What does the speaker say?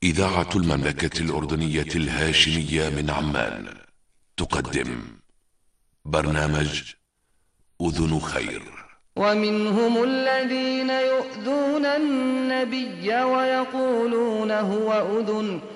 إذاعة المملكة الأردنية الهاشمية من عمان تقدم برنامج أذن خير. ومنهم الذين يؤذون النبي ويقولون هو أذن